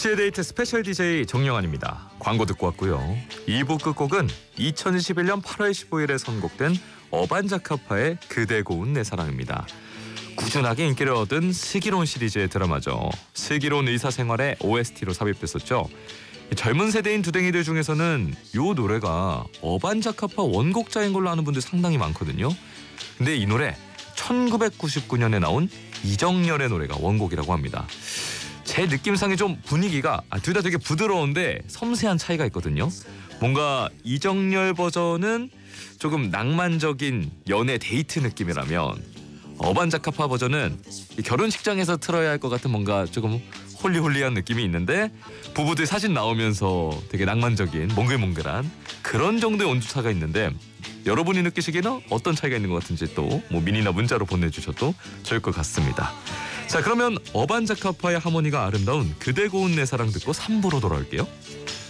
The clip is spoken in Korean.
2시의 데이트 스페셜 DJ 정영환입니다. 광고 듣고 왔고요. 2부 끝곡은 2021년 8월 15일에 선곡된 어반자카파의 그대 고운 내 사랑입니다. 꾸준하게 인기를 얻은 슬기로운 시리즈의 드라마죠. 슬기로운 의사생활의 OST로 삽입됐었죠. 젊은 세대인 두댕이들 중에서는 이 노래가 어반자카파 원곡자인 걸로 아는 분들 상당히 많거든요. 근데 이 노래 1999년에 나온 이정열의 노래가 원곡이라고 합니다. 제 느낌상에 좀 분위기가 둘 다 되게 부드러운데 섬세한 차이가 있거든요. 뭔가 이정열 버전은 조금 낭만적인 연애 데이트 느낌이라면 어반자카파 버전은 결혼식장에서 틀어야 할 것 같은 뭔가 조금 홀리홀리한 느낌이 있는데 부부들 사진 나오면서 되게 낭만적인 몽글몽글한 그런 정도의 온도차가 있는데 여러분이 느끼시기에는 어떤 차이가 있는 것 같은지 또 미니나 문자로 보내주셔도 좋을 것 같습니다. 자, 그러면 어반자카파의 하모니가 아름다운 그대 고운 내 사랑 듣고 3부로 돌아올게요.